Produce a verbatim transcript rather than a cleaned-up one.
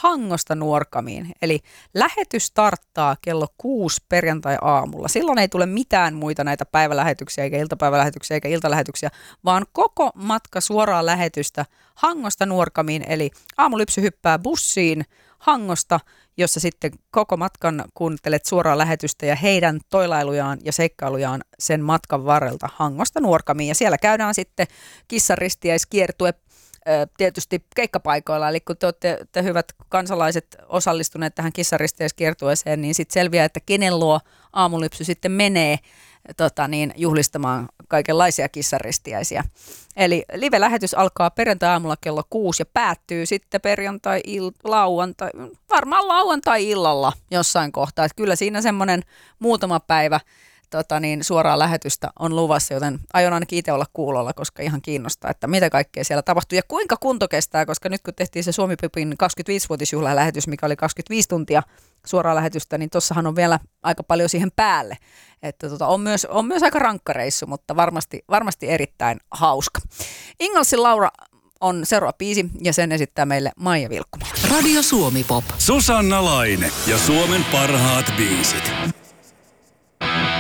Hangosta Nuorgamiin. Eli lähetys starttaa kello kuusi perjantai-aamulla. Silloin ei tule mitään muita näitä päivälähetyksiä eikä iltapäivälähetyksiä eikä iltalähetyksiä, vaan koko matka suoraa lähetystä Hangosta Nuorgamiin. Eli aamulypsy hyppää bussiin Hangosta, jossa sitten koko matkan kuuntelet suoraa lähetystä ja heidän toilailujaan ja seikkailujaan sen matkan varrelta Hangosta Nuorgamiin. Ja siellä käydään sitten kissaristiäiskiertue tietysti keikkapaikoilla, eli kun te olette te hyvät kansalaiset osallistuneet tähän kissaristiäiskiertueeseen, niin sitten selviää, että kenen luo aamulypsy sitten menee tota niin, juhlistamaan kaikenlaisia kissaristiäisiä. Eli live-lähetys alkaa perjantai-aamulla kello kuusi ja päättyy sitten perjantai-lauantai, varmaan lauantai-illalla jossain kohtaa. Että kyllä siinä semmoinen muutama päivä Tota niin, suoraa lähetystä on luvassa, joten aion ainakin itse olla kuulolla, koska ihan kiinnostaa, että mitä kaikkea siellä tapahtuu ja kuinka kunto kestää, koska nyt kun tehtiin se Suomi-Pipin kaksikymmentäviisivuotisjuhlalähetys, mikä oli kaksikymmentäviisi tuntia suoraa lähetystä, niin tossahan on vielä aika paljon siihen päälle. Että tota, on, myös, on myös aika rankka reissu, mutta varmasti, varmasti erittäin hauska. Ingalsin Laura on seuraava biisi ja sen esittää meille Maija Vilkkumaa. Radio Suomi Pop. Susanna Laine ja Suomen parhaat biisit.